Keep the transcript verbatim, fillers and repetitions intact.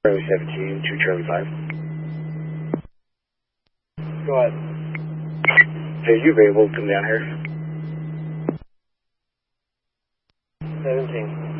Charlie seventeen, two Charlie five. Go ahead. Hey, you available to come down here? seventeen.